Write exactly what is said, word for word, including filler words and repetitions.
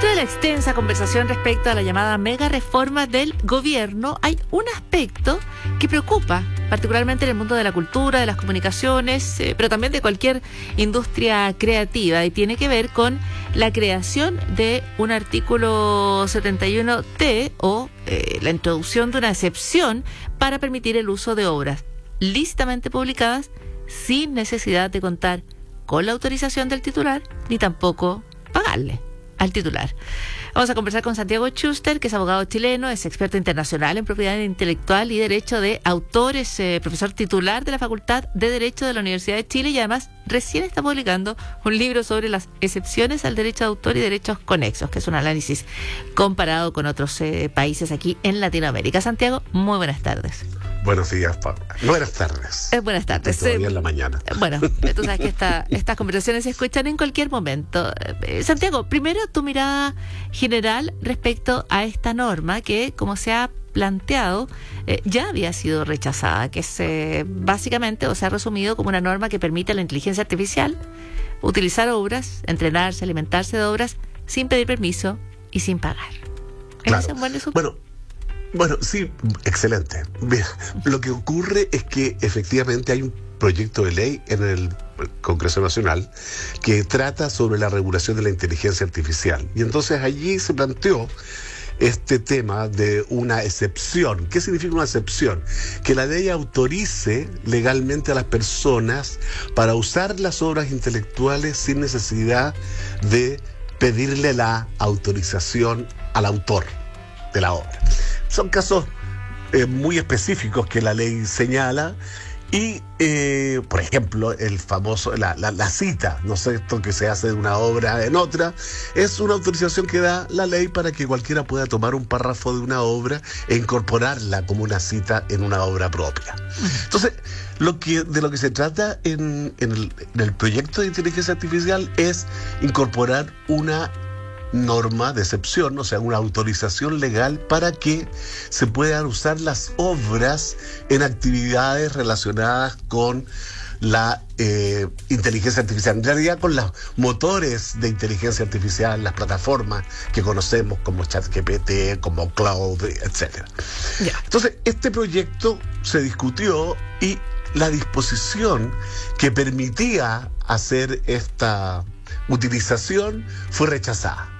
Dentro de la extensa conversación respecto a la llamada mega reforma del gobierno, hay un aspecto que preocupa, particularmente en el mundo de la cultura, de las comunicaciones, eh, pero también de cualquier industria creativa, y tiene que ver con la creación de un artículo setenta y uno T o eh, la introducción de una excepción para permitir el uso de obras lícitamente publicadas sin necesidad de contar con la autorización del titular ni tampoco pagarle al titular. Vamos a conversar con Santiago Schuster, que es abogado chileno, es experto internacional en propiedad intelectual y derecho de autores, eh, profesor titular de la Facultad de Derecho de la Universidad de Chile, y además recién está publicando un libro sobre las excepciones al derecho de autor y derechos conexos, que es un análisis comparado con otros eh, países aquí en Latinoamérica. Santiago, muy buenas tardes. Buenos días, Pablo. Buenas tardes. Eh, buenas tardes. Estoy todavía en la mañana. Bueno, tú sabes que esta, estas conversaciones se escuchan en cualquier momento. Eh, Santiago, primero tu mirada general respecto a esta norma que, como se ha planteado, eh, ya había sido rechazada, que es eh, básicamente, o se ha resumido como una norma que permite a la inteligencia artificial utilizar obras, entrenarse, alimentarse de obras sin pedir permiso y sin pagar. Claro. ¿Es un buen resumen? Bueno, Bueno, sí, excelente. Mira, lo que ocurre es que efectivamente hay un proyecto de ley en el Congreso Nacional que trata sobre la regulación de la inteligencia artificial. Y entonces allí se planteó este tema de una excepción. ¿Qué significa una excepción? Que la ley autorice legalmente a las personas para usar las obras intelectuales sin necesidad de pedirle la autorización al autor de la obra. Son casos eh, muy específicos que la ley señala y, eh, por ejemplo, el famoso, la, la, la cita, ¿no sé, esto que se hace de una obra en otra, es una autorización que da la ley para que cualquiera pueda tomar un párrafo de una obra e incorporarla como una cita en una obra propia. Entonces, lo que, de lo que se trata en, en, el, en el proyecto de inteligencia artificial es incorporar una norma de excepción, o sea, una autorización legal para que se puedan usar las obras en actividades relacionadas con la eh, inteligencia artificial, en realidad con los motores de inteligencia artificial, las plataformas que conocemos como ChatGPT, como Cloud, etcétera. Yeah. Entonces, este proyecto se discutió y la disposición que permitía hacer esta utilización fue rechazada.